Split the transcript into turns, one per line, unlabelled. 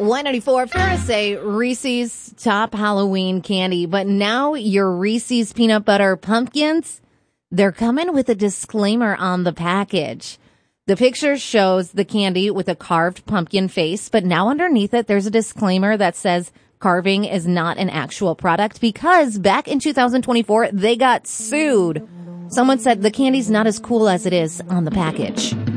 194. Fair to say Reese's top Halloween candy, but now your Reese's peanut butter pumpkins, they're coming with a disclaimer on the package. The picture shows the candy with a carved pumpkin face, but now underneath it, there's a disclaimer that says carving is not an actual product because back in 2024, they got sued. Someone said the candy's not as cool as it is on the package.